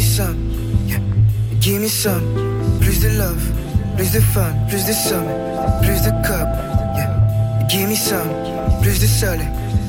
some, yeah. Give me some. Plus de love, plus de fun, plus de sommeil, plus de cup, yeah. Give me some. Plus de soleil,